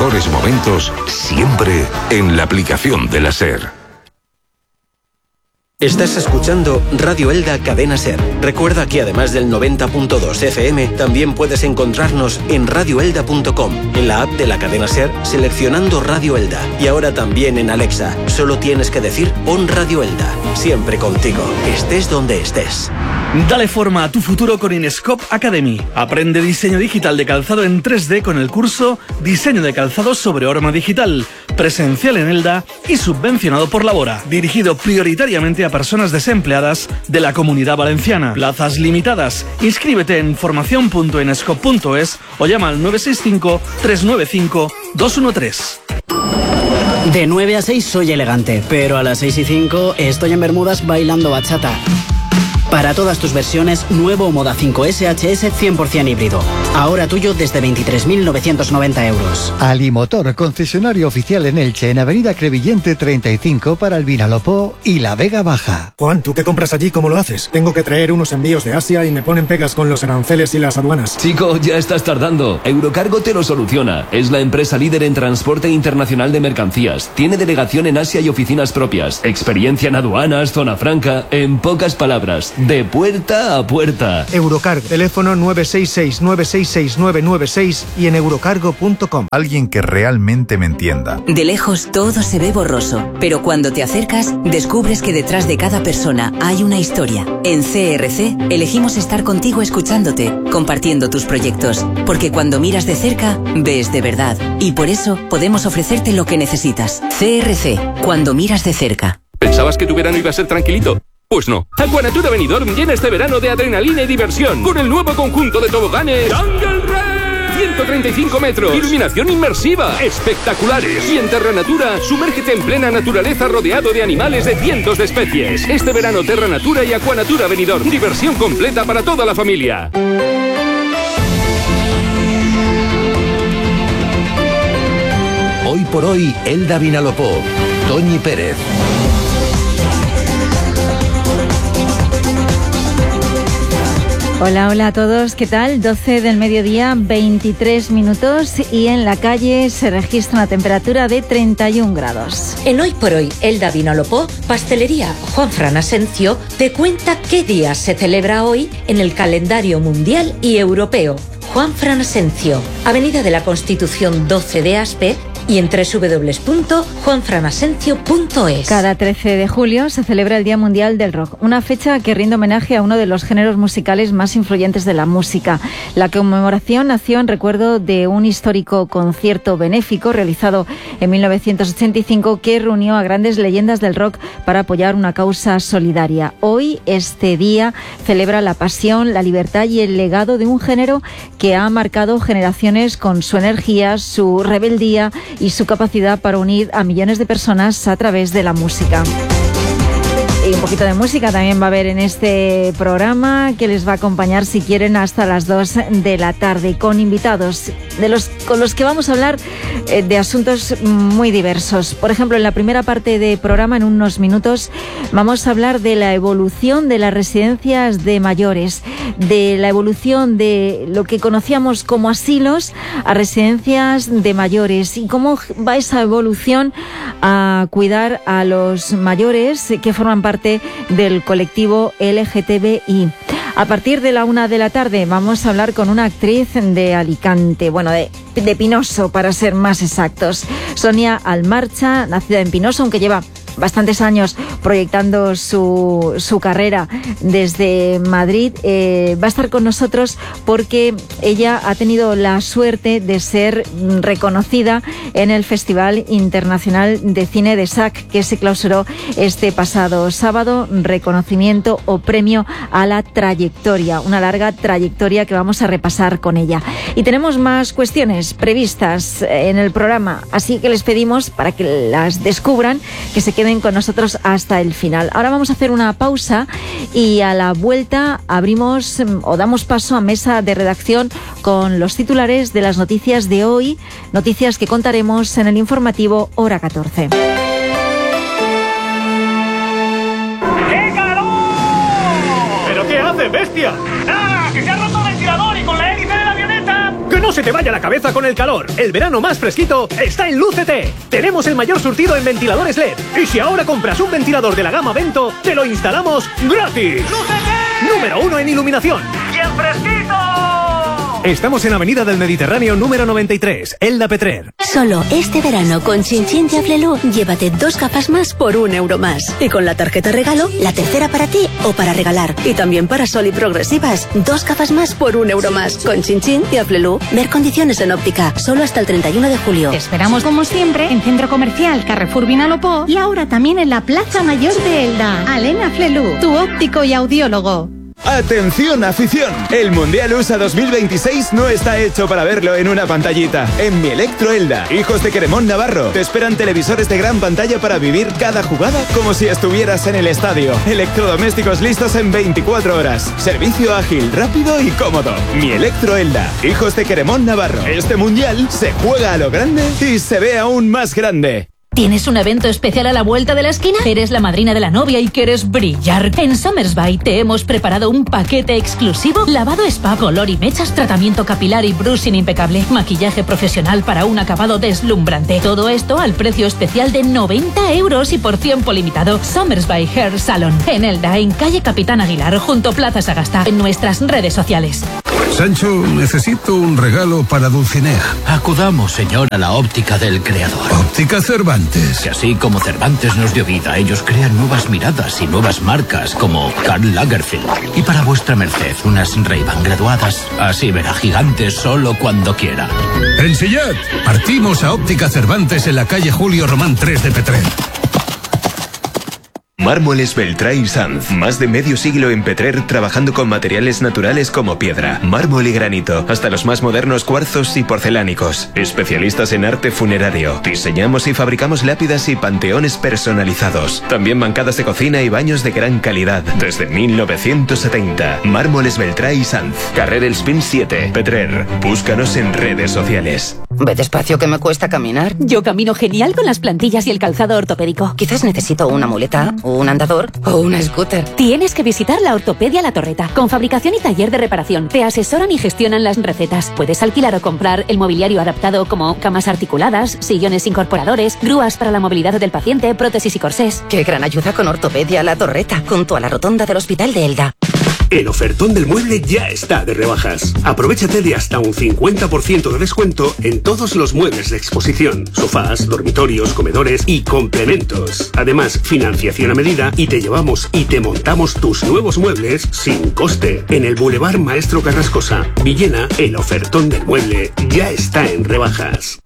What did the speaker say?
mejores momentos siempre en la aplicación de la SER. Estás escuchando Radio Elda Cadena SER. Recuerda que además del 90.2 FM, también puedes encontrarnos en radioelda.com, en la app de la cadena SER, seleccionando Radio Elda. Y ahora también en Alexa. Solo tienes que decir Pon Radio Elda. Siempre contigo, estés donde estés. Dale forma a tu futuro con Inescope Academy. Aprende diseño digital de calzado en 3D con el curso Diseño de calzado sobre horma digital, presencial en Elda y subvencionado por Labora, dirigido prioritariamente a personas desempleadas de la Comunidad Valenciana. Plazas limitadas. Inscríbete en formación.enescope.es o llama al 965 395 213. De 9 a 6 soy elegante, pero a las 6 y 5 estoy en Bermudas bailando bachata. Para todas tus versiones, nuevo Moda 5 SHS 100% híbrido. Ahora tuyo desde 23.990 euros. Alimotor, concesionario oficial en Elche, en Avenida Crevillente 35 para el Vinalopó y la Vega Baja. Juan, ¿tú qué compras allí? ¿Cómo lo haces? Tengo que traer unos envíos de Asia y me ponen pegas con los aranceles y las aduanas. Chico, ya estás tardando. Eurocargo te lo soluciona. Es la empresa líder en transporte internacional de mercancías. Tiene delegación en Asia y oficinas propias. Experiencia en aduanas, zona franca. En pocas palabras, de puerta a puerta. Eurocargo, teléfono 966-966-996 y en eurocargo.com. Alguien que realmente me entienda. De lejos todo se ve borroso, pero cuando te acercas descubres que detrás de cada persona hay una historia. En CRC elegimos estar contigo escuchándote, compartiendo tus proyectos, porque cuando miras de cerca ves de verdad y por eso podemos ofrecerte lo que necesitas. CRC, cuando miras de cerca. ¿Pensabas que tu verano iba a ser tranquilito? Pues no. Aquanatura Benidorm llena este verano de adrenalina y diversión con el nuevo conjunto de toboganes Jungle Race. 135 metros, iluminación inmersiva, espectaculares. Y en Terra Natura, sumérgete en plena naturaleza rodeado de animales de cientos de especies. Este verano Terra Natura y Aquanatura Benidorm. Diversión completa para toda la familia. Hoy por hoy, Elda Vinalopó, Toñi Pérez. Hola, hola a todos, ¿qué tal? 12 del mediodía, 23 minutos y en la calle se registra una temperatura de 31 grados. En Hoy por Hoy, Elda Vinalopó, Pastelería Juanfran Asencio te cuenta qué día se celebra hoy en el calendario mundial y europeo. Juanfran Asencio, Avenida de la Constitución 12 de Aspe y en www.juanfranasencio.es. Cada 13 de julio se celebra el Día Mundial del Rock, una fecha que rinde homenaje a uno de los géneros musicales más influyentes de la música. La conmemoración nació en recuerdo de un histórico concierto benéfico realizado en 1985 que reunió a grandes leyendas del rock para apoyar una causa solidaria. Hoy este día celebra la pasión, la libertad y el legado de un género que ha marcado generaciones con su energía, su rebeldía y su capacidad para unir a millones de personas a través de la música. Y un poquito de música también va a haber en este programa que les va a acompañar, si quieren, hasta las 2 de la tarde con invitados con los que vamos a hablar de asuntos muy diversos. Por ejemplo, en la primera parte del programa, en unos minutos, vamos a hablar de la evolución de las residencias de mayores, de la evolución de lo que conocíamos como asilos a residencias de mayores y cómo va esa evolución a cuidar a los mayores que forman parte del colectivo LGTBI. A partir de la 1 de la tarde vamos a hablar con una actriz de Alicante, de Pinoso para ser más exactos. Sonia Almarcha, nacida en Pinoso, aunque lleva bastantes años proyectando su carrera desde Madrid, va a estar con nosotros porque ella ha tenido la suerte de ser reconocida en el Festival Internacional de Cine de SAC, que se clausuró este pasado sábado. Reconocimiento o premio a la trayectoria, una larga trayectoria que vamos a repasar con ella. Y tenemos más cuestiones previstas en el programa, así que les pedimos, para que las descubran, que se queden con nosotros hasta el final. Ahora vamos a hacer una pausa y a la vuelta abrimos o damos paso a mesa de redacción con los titulares de las noticias de hoy, noticias que contaremos en el informativo Hora 14. ¡Qué calor! ¿Pero qué hace, bestia? ¡Ah! ¡Que se ha roto el ventilador y con la hélice de la avioneta! ¡Que no se te vaya la cabeza con el calor. El verano más fresquito está en Lúcete. Tenemos el mayor surtido en ventiladores LED. Y si ahora compras un ventilador de la gama Vento, te lo instalamos gratis. ¡Lúcete! Número 1 en iluminación. ¡Bien fresquito! Estamos en Avenida del Mediterráneo número 93, Elda Petrer. Solo este verano con Chin Chin de Aflelu, llévate 2 gafas más por €1 más. Y con la tarjeta regalo, la tercera para ti o para regalar. Y también para Sol y Progresivas, 2 gafas más por €1 más. Con Chin Chin de Aflelu, ver condiciones en óptica, solo hasta el 31 de julio. Te esperamos como siempre en Centro Comercial Carrefour Vinalopó y ahora también en la Plaza Mayor de Elda. Alena Aflelu, tu óptico y audiólogo. ¡Atención, afición! El Mundial USA 2026 no está hecho para verlo en una pantallita. En Mi Electro Elda, hijos de Queremón Navarro, te esperan televisores de gran pantalla para vivir cada jugada como si estuvieras en el estadio. Electrodomésticos listos en 24 horas. Servicio ágil, rápido y cómodo. Mi Electro Elda, hijos de Queremón Navarro. Este Mundial se juega a lo grande y se ve aún más grande. ¿Tienes un evento especial a la vuelta de la esquina? ¿Eres la madrina de la novia y quieres brillar? En Somersby te hemos preparado un paquete exclusivo: lavado spa, color y mechas, tratamiento capilar y brushing impecable, maquillaje profesional para un acabado deslumbrante. Todo esto al precio especial de €90 y por tiempo limitado. Somersby Hair Salon, en Elda, en calle Capitán Aguilar, junto Plaza Sagasta, en nuestras redes sociales. Sancho, necesito un regalo para Dulcinea. Acudamos, señor, a la óptica del creador. Óptica Cervantes. Que así como Cervantes nos dio vida, ellos crean nuevas miradas y nuevas marcas, como Karl Lagerfeld. Y para vuestra merced, unas Ray-Ban graduadas. Así verá gigantes solo cuando quiera. En Sillat, partimos a Óptica Cervantes en la calle Julio Román 3 de Petrer. Mármoles Beltrá y Sanz. Más de medio siglo en Petrer trabajando con materiales naturales como piedra, mármol y granito, hasta los más modernos cuarzos y porcelánicos. Especialistas en arte funerario. Diseñamos y fabricamos lápidas y panteones personalizados. También bancadas de cocina y baños de gran calidad. Desde 1970. Mármoles Beltrá y Sanz. Carrer Els Pins 7, Petrer. Búscanos en redes sociales. Ve despacio, que me cuesta caminar. Yo camino genial con las plantillas y el calzado ortopédico. Quizás necesito una muleta, un andador o una scooter. Tienes que visitar la Ortopedia La Torreta, con fabricación y taller de reparación. Te asesoran y gestionan las recetas. Puedes alquilar o comprar el mobiliario adaptado, como camas articuladas, sillones incorporadores, grúas para la movilidad del paciente, prótesis y corsés. Qué gran ayuda con Ortopedia La Torreta, junto a la rotonda del Hospital de Elda. El ofertón del mueble ya está de rebajas. Aprovechate de hasta un 50% de descuento en todos los muebles de exposición: sofás, dormitorios, comedores y complementos. Además, financiación a medida y te llevamos y te montamos tus nuevos muebles sin coste. En el Boulevard Maestro Carrascosa, Villena, el ofertón del mueble ya está en rebajas.